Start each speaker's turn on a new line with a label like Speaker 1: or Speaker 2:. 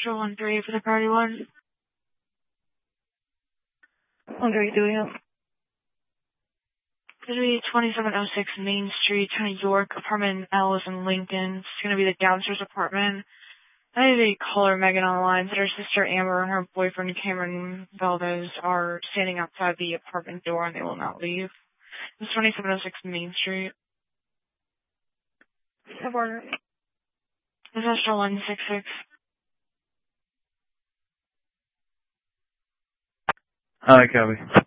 Speaker 1: Astro 1-3 for the priority one.
Speaker 2: 1-3, do we have?
Speaker 1: It's going to be 2706 Main Street, Tony York, apartment L is in Lincoln. It's going to be the downstairs apartment. I have a caller, Megan, on the line. That her sister Amber and her boyfriend Cameron Valdez are standing outside the apartment door and they will not leave. It's 2706 Main Street.
Speaker 2: Order.
Speaker 1: It's Astro 166.
Speaker 3: Alright, copy.